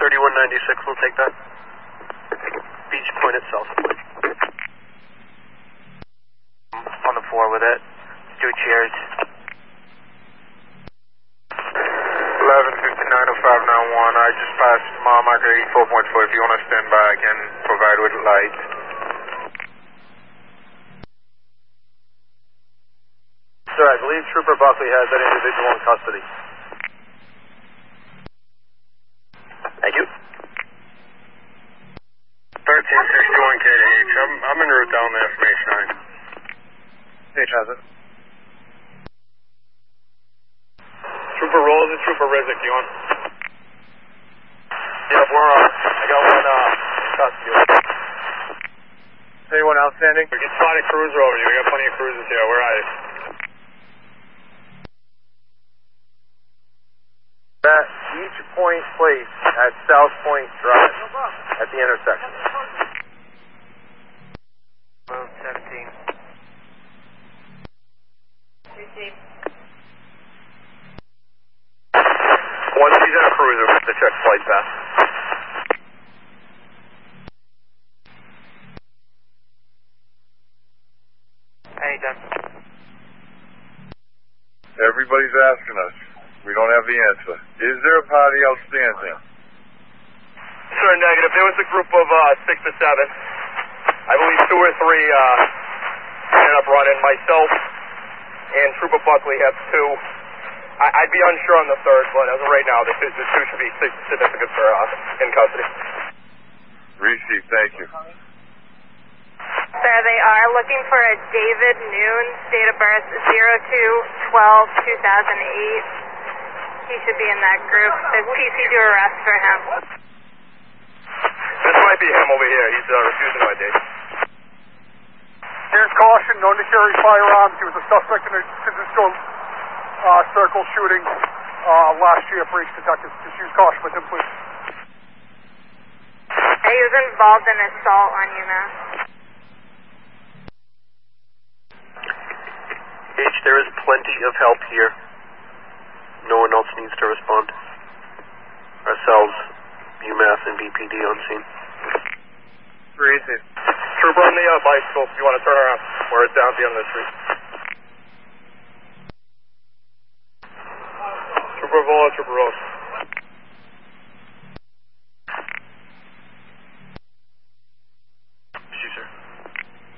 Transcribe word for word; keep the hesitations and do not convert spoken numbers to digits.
thirty-one ninety-six will take that. Beach Point itself. On the floor with it. Two chairs. eleven fifty-nine oh five nine one, I just passed mile marker eighty-four point four. If you want to stand by, I can provide with light. Sir, I believe Trooper Buckley has that individual in custody. Thank you. thirteen sixty-one K to H. I'm, I'm en route down there from H nine. H has it. Trooper Rolls and Trooper Rizek, you on? Yep, we're on. I got one uh, in custody. Anyone outstanding? We can spot a cruiser over you. We got plenty of cruisers here. Where are you? At Beach Point Place at South Point Drive at the intersection. Move seventeen. Receive. Once he's in a cruiser, we have to check flight path. Anytime. Everybody's asking us. We don't have the answer. Is there a party outstanding? Sir, negative. There was a group of uh, six or seven. I believe two or three uh, ended up running. Myself and Trooper Buckley have two. I, I'd be unsure on the third, but as of right now, the two, the two should be significant for uh, in custody. Receive, thank you. Sir, they are looking for a David Noon, date of birth zero two twelve two thousand eight. He should be in that group. There's P C to arrest for him. This might be him over here. He's uh, refusing I D. Here's caution, known to carry firearms. He was a suspect in a Francisco uh, Circle shooting uh, last year for each detective. Just use caution with him, please. He was involved in assault on UMass. H, there is plenty of help here. No one else needs to respond. Ourselves, UMass, and B P D on scene. Receive. Trooper on the uh, bicycle, if you want to turn around. We're down at the end of the street. Trooper Vola, Trooper Rose.